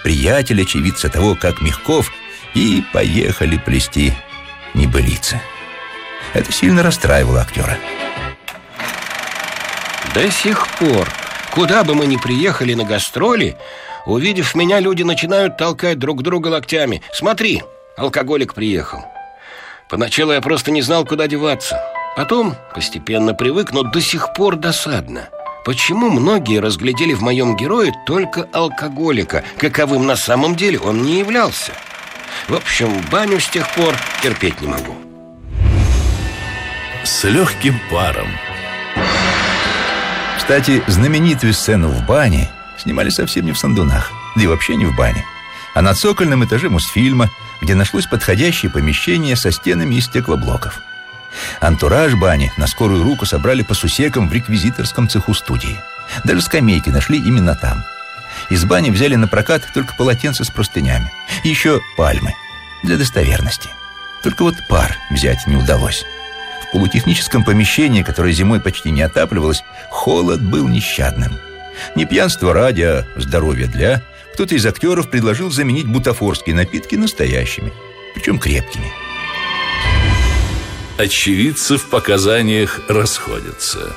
приятель, очевидца того, как Мягков, и поехали плести небылицы. Это сильно расстраивало актера. До сих пор, куда бы мы ни приехали на гастроли, увидев меня, люди начинают толкать друг друга локтями. Смотри, алкоголик приехал. Поначалу я просто не знал, куда деваться. Потом постепенно привык, но до сих пор досадно. Почему многие разглядели в моем герое только алкоголика, каковым на самом деле он не являлся? В общем, баню с тех пор терпеть не могу. С легким паром. Кстати, знаменитую сцену в бане снимали совсем не в Сандунах, да и вообще не в бане, а на цокольном этаже Мосфильма, где нашлось подходящее помещение со стенами из стеклоблоков. Антураж бани на скорую руку собрали по сусекам в реквизиторском цеху студии. Даже скамейки нашли именно там. Из бани взяли на прокат только полотенца с простынями. И еще пальмы для достоверности. Только вот пар взять не удалось. В полутехническом помещении, которое зимой почти не отапливалось, холод был нещадным. Не пьянство ради, а здоровье для. Кто-то из актеров предложил заменить бутафорские напитки настоящими, причем крепкими. Очевидцы в показаниях расходятся.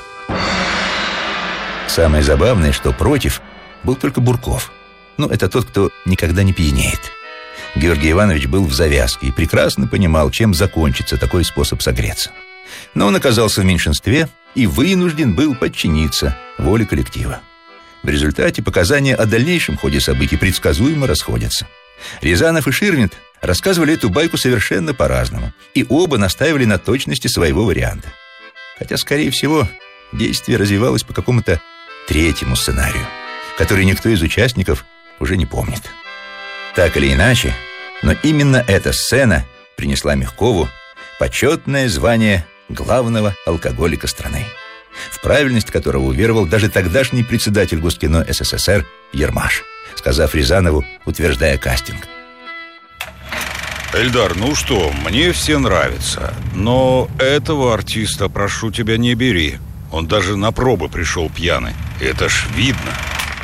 Самое забавное, что против был только Бурков. Ну, это тот, кто никогда не пьянеет. Георгий Иванович был в завязке и прекрасно понимал, чем закончится такой способ согреться. Но он оказался в меньшинстве и вынужден был подчиниться воле коллектива. В результате показания о дальнейшем ходе событий предсказуемо расходятся. Рязанов и Ширвинд рассказывали эту байку совершенно по-разному, и оба настаивали на точности своего варианта. Хотя, скорее всего, действие развивалось по какому-то третьему сценарию, который никто из участников уже не помнит. Так или иначе, но именно эта сцена принесла Мягкову почетное звание главного алкоголика страны, в правильность которого уверовал даже тогдашний председатель Госкино СССР Ермаш, сказав Рязанову, утверждая кастинг: Эльдар, ну что, мне все нравятся, но этого артиста, прошу тебя, не бери. Он даже на пробы пришел пьяный. Это ж видно.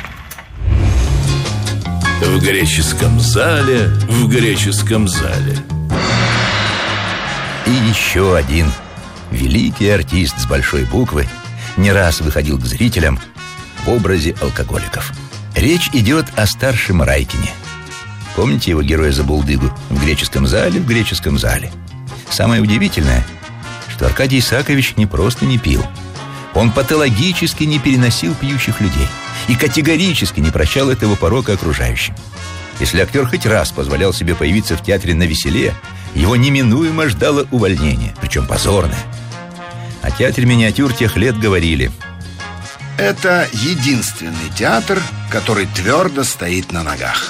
В греческом зале, в греческом зале. И еще один великий артист с большой буквы не раз выходил к зрителям в образе алкоголиков. Речь идет о старшем Райкине. Помните его героя Забулдыгу в греческом зале, в греческом зале? Самое удивительное, что Аркадий Исаакович не просто не пил. Он патологически не переносил пьющих людей и категорически не прощал этого порока окружающим. Если актер хоть раз позволял себе появиться в театре навеселе, его неминуемо ждало увольнение, причем позорное. О театре миниатюр тех лет говорили: это единственный театр, который твердо стоит на ногах.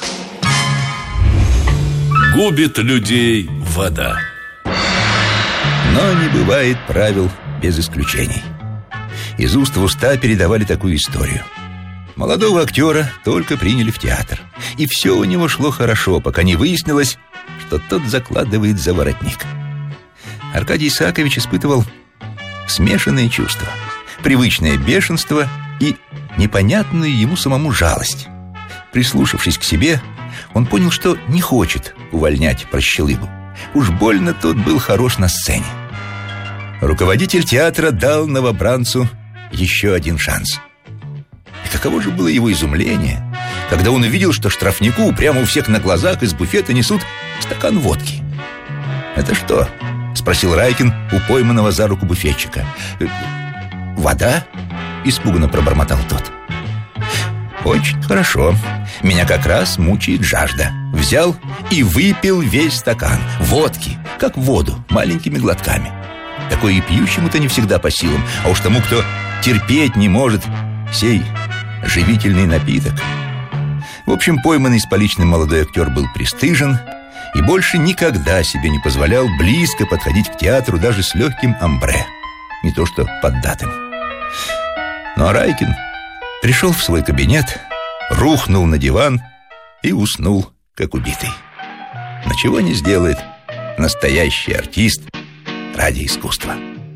Губит людей вода. Но не бывает правил без исключений. Из уст в уста передавали такую историю. Молодого актера только приняли в театр, и все у него шло хорошо, пока не выяснилось, что тот закладывает за воротник. Аркадий Исаакович испытывал смешанные чувства: привычное бешенство и непонятную ему самому жалость. Прислушавшись к себе, он понял, что не хочет увольнять прощелыгу. Уж больно тот был хорош на сцене. Руководитель театра дал новобранцу еще один шанс. И каково же было его изумление, когда он увидел, что штрафнику прямо у всех на глазах из буфета несут стакан водки. «Это что?» — спросил Райкин у пойманного за руку буфетчика. «Вода?» — испуганно пробормотал тот. «Очень хорошо. Меня как раз мучает жажда». Взял и выпил весь стакан водки, как воду, маленькими глотками. Такое и пьющему-то не всегда по силам, а уж тому, кто терпеть не может сей живительный напиток. В общем, пойманный с поличным молодой актер был пристыжен и больше никогда себе не позволял близко подходить к театру даже с легким амбре, не то что поддатым. Ну а Райкин пришел в свой кабинет, рухнул на диван и уснул, как убитый. Но чего не сделает настоящий артист ради искусства.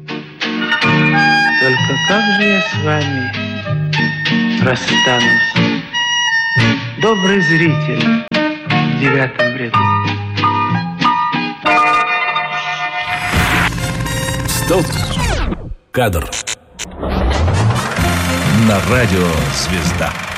Только как же я с вами расстанусь, добрый зритель? 9 вряд ли. Стоп. Кадр. На радио «Звезда».